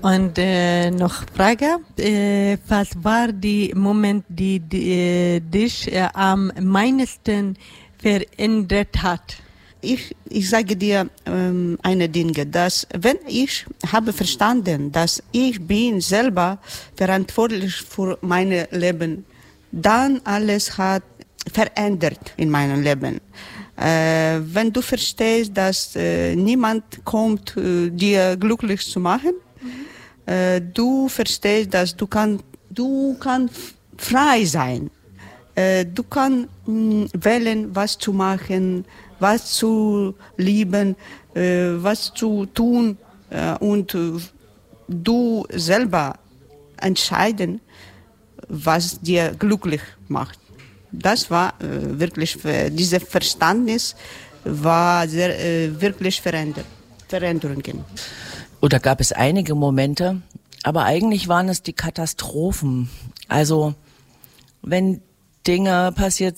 Und noch Frage, was war der Moment, die dich am meisten verändert hat? Ich sage dir eine Dinge, dass wenn ich habe verstanden, dass ich bin selber verantwortlich für mein Leben, dann alles hat verändert in meinem Leben. Wenn du verstehst, dass niemand kommt, dir glücklich zu machen, du verstehst, dass du kannst frei sein. Du kannst wählen, was zu machen, was zu lieben, was zu tun und du selber entscheiden, was dir glücklich macht. Das war wirklich, dieses Verständnis war wirklich Veränderungen. Oder gab es einige Momente, aber eigentlich waren es die Katastrophen. Also wenn Dinge passiert